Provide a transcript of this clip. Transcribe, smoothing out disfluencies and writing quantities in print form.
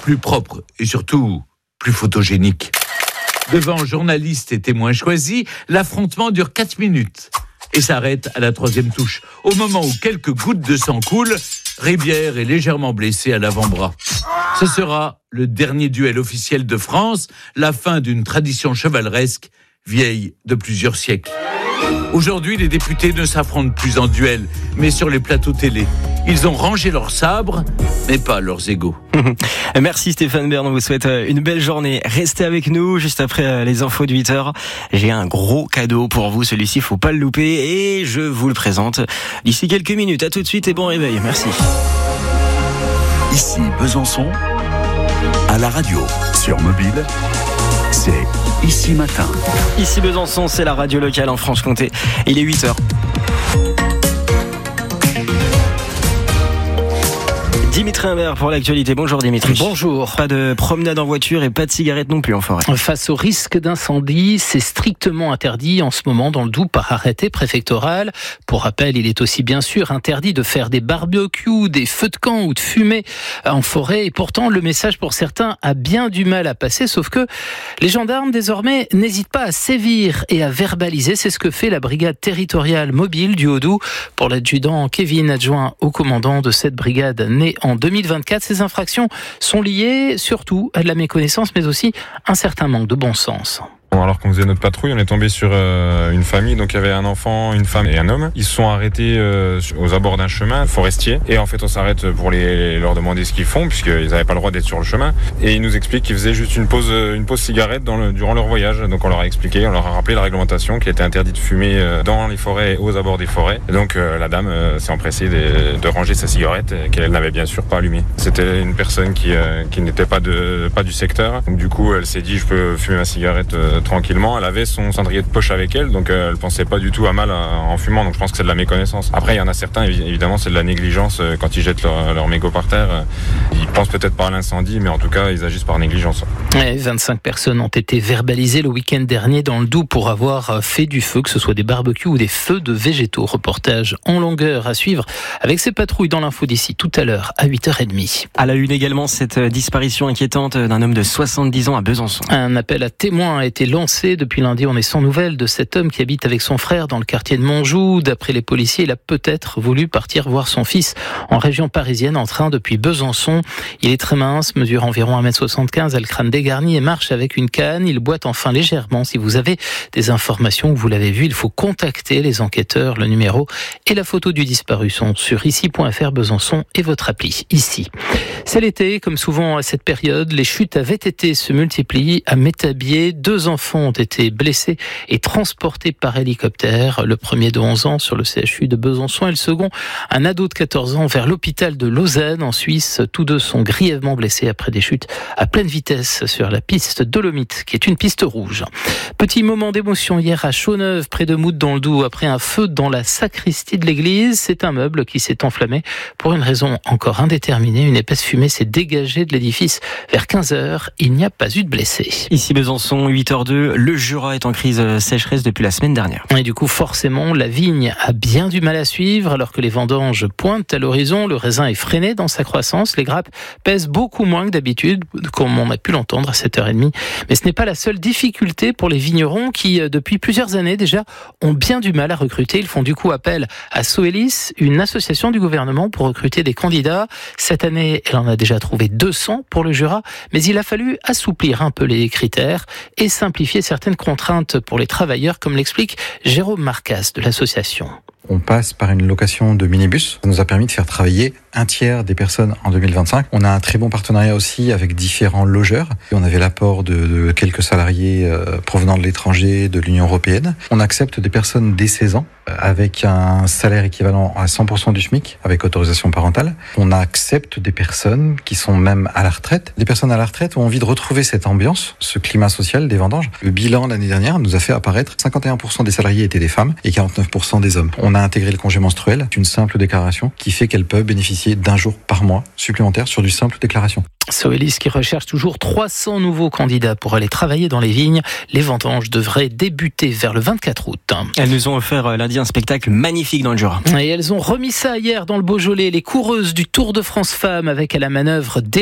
plus propre et surtout plus photogénique. Devant journalistes et témoins choisis, l'affrontement dure 4 minutes et s'arrête à la 3e touche. Au moment où quelques gouttes de sang coulent, Ribière est légèrement blessé à l'avant-bras. Ce sera le dernier duel officiel de France, la fin d'une tradition chevaleresque vieille de plusieurs siècles. Aujourd'hui, les députés ne s'affrontent plus en duel, mais sur les plateaux télé. Ils ont rangé leurs sabres, mais pas leurs égos. Merci Stéphane Bern, on vous souhaite une belle journée. Restez avec nous, juste après les infos de 8h. J'ai un gros cadeau pour vous, celui-ci, faut pas le louper, et je vous le présente d'ici quelques minutes. À tout de suite et bon réveil, merci. Ici Besançon, à la radio, sur mobile, c'est Ici Matin. Ici Besançon, c'est la radio locale en Franche-Comté. Il est 8h. Dimitri Imbert pour l'actualité. Bonjour Dimitri. Bonjour. Pas de promenade en voiture et pas de cigarette non plus en forêt. Face au risque d'incendie, c'est strictement interdit en ce moment dans le Doubs par arrêté préfectoral. Pour rappel, il est aussi bien sûr interdit de faire des barbecues, des feux de camp ou de fumée en forêt. Et pourtant, le message pour certains a bien du mal à passer, sauf que les gendarmes désormais n'hésitent pas à sévir et à verbaliser. C'est ce que fait la brigade territoriale mobile du Haut-Doubs. Pour l'adjudant Kevin, adjoint au commandant de cette brigade née en 2024, ces infractions sont liées surtout à de la méconnaissance, mais aussi un certain manque de bon sens. Alors qu'on faisait notre patrouille, on est tombé sur une famille, donc il y avait un enfant, une femme et un homme. Ils se sont arrêtés aux abords d'un chemin forestier et en fait on s'arrête pour leur demander ce qu'ils font puisqu'ils n'avaient pas le droit d'être sur le chemin et ils nous expliquent qu'ils faisaient juste une pause cigarette durant leur voyage. Donc on leur a expliqué, on leur a rappelé la réglementation qui était interdit de fumer dans les forêts et aux abords des forêts. Et donc la dame s'est empressée de ranger sa cigarette qu'elle n'avait bien sûr pas allumée. C'était une personne qui n'était pas du secteur. Donc du coup elle s'est dit je peux fumer ma cigarette tranquillement. Elle avait son cendrier de poche avec elle, donc elle pensait pas du tout à mal en fumant, donc je pense que c'est de la méconnaissance. Après il y en a certains, évidemment c'est de la négligence, quand ils jettent leur mégot par terre, ils pensent peut-être pas à l'incendie, mais en tout cas ils agissent par négligence. 25 personnes ont été verbalisées le week-end dernier dans le Doubs pour avoir fait du feu, que ce soit des barbecues ou des feux de végétaux. Reportage en longueur à suivre avec ces patrouilles dans l'info d'ici tout à l'heure à 8h30. À la une également, cette disparition inquiétante d'un homme de 70 ans à Besançon. Un appel à témoins a été lancé depuis lundi. On est sans nouvelles de cet homme qui habite avec son frère dans le quartier de Montjoux. D'après les policiers, il a peut-être voulu partir voir son fils en région parisienne en train depuis Besançon. Il est très mince, mesure environ 1m75, a le crâne dégarni et marche avec une canne. Il boite enfin légèrement. Si vous avez des informations ou vous l'avez vu, il faut contacter les enquêteurs. Le numéro et la photo du disparu sont sur ici.fr Besançon et votre appli ici. C'est l'été, comme souvent à cette période, les chutes à VTT se multiplient à Métabier. 2 enfants ont été blessés et transportés par hélicoptère. Le premier de 11 ans sur le CHU de Besançon et le second, un ado de 14 ans, vers l'hôpital de Lausanne en Suisse. Tous 2 sont grièvement blessés après des chutes à pleine vitesse sur la piste Dolomite, qui est une piste rouge. Petit moment d'émotion hier à Chaux-Neuve, près de Mout dans le Doubs, après un feu dans la sacristie de l'église. C'est un meuble qui s'est enflammé pour une raison encore indéterminée. Une épaisse fumée s'est dégagée de l'édifice vers 15h. Il n'y a pas eu de blessés. Ici Besançon, 8h02. Le Jura est en crise sécheresse depuis la semaine dernière. Et du coup, forcément, la vigne a bien du mal à suivre alors que les vendanges pointent à l'horizon. Le raisin est freiné dans sa croissance. Les grappes pèsent beaucoup moins que d'habitude, comme on a pu l'entendre à 7h30. Mais ce n'est pas la seule difficulté pour les vignerons qui, depuis plusieurs années déjà, ont bien du mal à recruter. Ils font du coup appel à Soelis, une association du gouvernement pour recruter des candidats. Cette année, elle en a déjà trouvé 200 pour le Jura, mais il a fallu assouplir un peu les critères et simplifier certaines contraintes pour les travailleurs, comme l'explique Jérôme Marcas de l'association. On passe par une location de minibus. Ça nous a permis de faire travailler un tiers des personnes en 2025. On a un très bon partenariat aussi avec différents logeurs. On avait l'apport de quelques salariés provenant de l'étranger, de l'Union européenne. On accepte des personnes dès 16 ans avec un salaire équivalent à 100% du SMIC avec autorisation parentale. On accepte des personnes qui sont même à la retraite. Des personnes à la retraite ont envie de retrouver cette ambiance, ce climat social des vendanges. Le bilan l'année dernière nous a fait apparaître 51% des salariés étaient des femmes et 49% des hommes. On a intégré le congé menstruel, une simple déclaration qui fait qu'elles peuvent bénéficier d'un jour par mois supplémentaire sur du simple déclaration. Soelis qui recherche toujours 300 nouveaux candidats pour aller travailler dans les vignes. Les vendanges devraient débuter vers le 24 août. Elles nous ont offert lundi un spectacle magnifique dans le Jura. Et elles ont remis ça hier dans le Beaujolais. Les coureuses du Tour de France Femmes avec à la manœuvre